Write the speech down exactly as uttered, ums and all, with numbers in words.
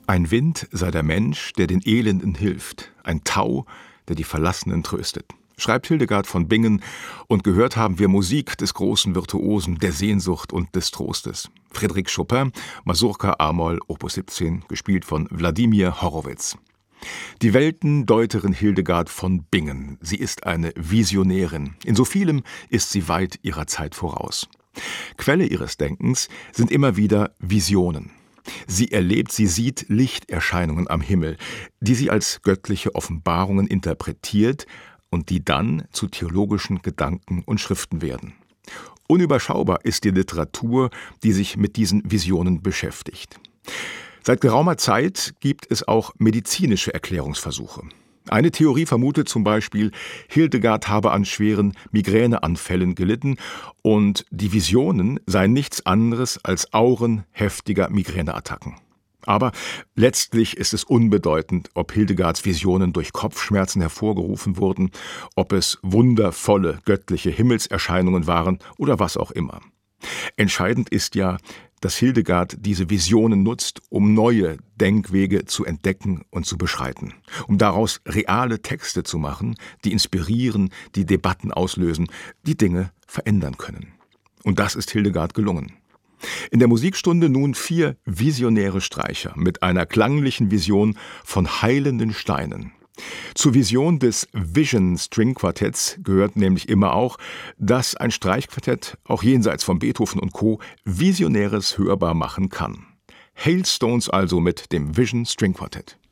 Ein Wind sei der Mensch, der den Elenden hilft, ein Tau, der die Verlassenen tröstet, schreibt Hildegard von Bingen, und gehört haben wir Musik des großen Virtuosen, der Sehnsucht und des Trostes. Frédéric Chopin, Masurka a-Moll, Opus siebzehn, gespielt von Wladimir Horowitz. Die Weltendeuterin Hildegard von Bingen, sie ist eine Visionärin. In so vielem ist sie weit ihrer Zeit voraus. Quelle ihres Denkens sind immer wieder Visionen. Sie erlebt, sie sieht Lichterscheinungen am Himmel, die sie als göttliche Offenbarungen interpretiert und die dann zu theologischen Gedanken und Schriften werden. Unüberschaubar ist die Literatur, die sich mit diesen Visionen beschäftigt. Seit geraumer Zeit gibt es auch medizinische Erklärungsversuche. Eine Theorie vermutet zum Beispiel, Hildegard habe an schweren Migräneanfällen gelitten und die Visionen seien nichts anderes als Auren heftiger Migräneattacken. Aber letztlich ist es unbedeutend, ob Hildegards Visionen durch Kopfschmerzen hervorgerufen wurden, ob es wundervolle göttliche Himmelserscheinungen waren oder was auch immer. Entscheidend ist ja, dass Hildegard diese Visionen nutzt, um neue Denkwege zu entdecken und zu beschreiten, um daraus reale Texte zu machen, die inspirieren, die Debatten auslösen, die Dinge verändern können. Und das ist Hildegard gelungen. In der Musikstunde nun vier visionäre Streicher mit einer klanglichen Vision von heilenden Steinen. Zur Vision des Vision String Quartetts gehört nämlich immer auch, dass ein Streichquartett auch jenseits von Beethoven und Co. Visionäres hörbar machen kann. Hailstones also mit dem Vision String Quartett.